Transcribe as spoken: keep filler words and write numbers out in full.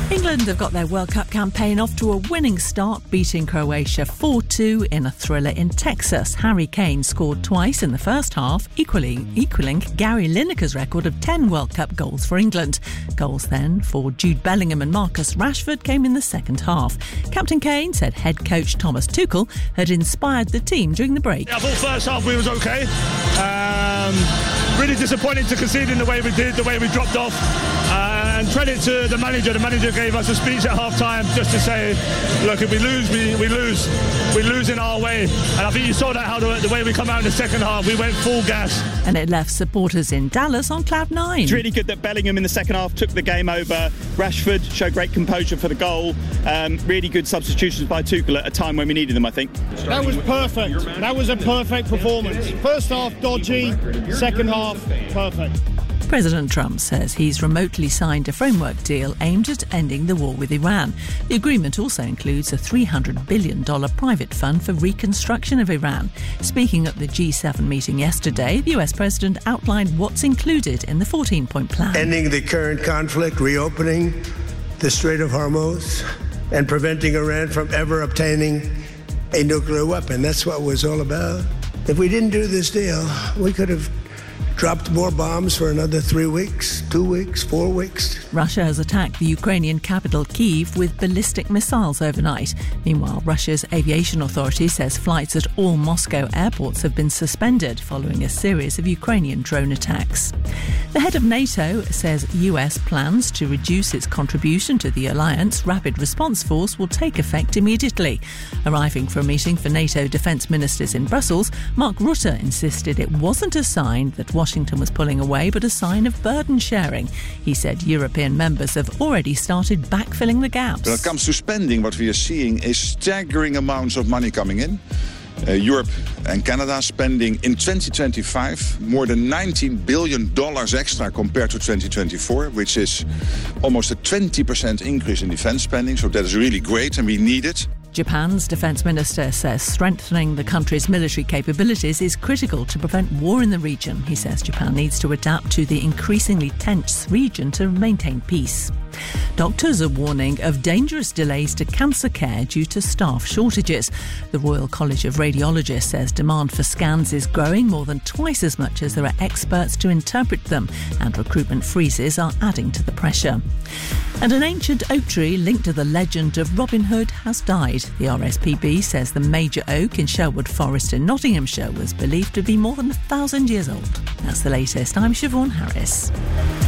England have got their World Cup campaign off to a winning start, beating Croatia four two in a thriller in Texas. Harry Kane scored twice in the first half, equaling, equaling Gary Lineker's record of ten World Cup goals for England. Goals then for Jude Bellingham and Marcus Rashford came in the second half. Captain Kane said head coach Thomas Tuchel had inspired the team during the break. I thought first half we was okay. Um, really disappointed to concede in the way we did, the way we dropped off. Uh, and credit to the manager. The manager gave us a speech at half-time just to say, look, if we lose, we, we lose. We lose in our way. And I think you saw that, how the, the way we come out in the second half, we went full gas. And it left supporters in Dallas on cloud nine. It's really good that Bellingham in the second half took the game over. Rashford showed great composure for the goal. Um, really good substitutions by Tuchel at a time when we needed them, I think. That was perfect. That was a perfect performance. First half dodgy, second half perfect. President Trump says he's remotely signed a framework deal aimed at ending the war with Iran. The agreement also includes a three hundred billion dollars private fund for reconstruction of Iran. Speaking at the G seven meeting yesterday, the U S president outlined what's included in the fourteen-point plan. Ending the current conflict, reopening the Strait of Hormuz, and preventing Iran from ever obtaining a nuclear weapon. That's what it was all about. If we didn't do this deal, we could have dropped more bombs for another three weeks, two weeks, four weeks. Russia has attacked the Ukrainian capital Kyiv with ballistic missiles overnight. Meanwhile, Russia's aviation authority says flights at all Moscow airports have been suspended following a series of Ukrainian drone attacks. The head of NATO says U S plans to reduce its contribution to the alliance Rapid Response Force will take effect immediately. Arriving for a meeting for NATO defence ministers in Brussels, Mark Rutte insisted it wasn't a sign that Washington was pulling away, but a sign of burden sharing. He said European members have already started backfilling the gaps. When it comes to spending, what we are seeing is staggering amounts of money coming in. Uh, Europe and Canada spending in twenty twenty-five more than nineteen billion dollars extra compared to twenty twenty-four, which is almost a twenty percent increase in defense spending. So that is really great and we need it. Japan's defence minister says strengthening the country's military capabilities is critical to prevent war in the region. He says Japan needs to adapt to the increasingly tense region to maintain peace. Doctors are warning of dangerous delays to cancer care due to staff shortages. The Royal College of Radiologists says demand for scans is growing more than twice as much as there are experts to interpret them, and recruitment freezes are adding to the pressure. And an ancient oak tree linked to the legend of Robin Hood has died. The R S P B says the major oak in Sherwood Forest in Nottinghamshire was believed to be more than a thousand years old. That's the latest. I'm Siobhan Harris.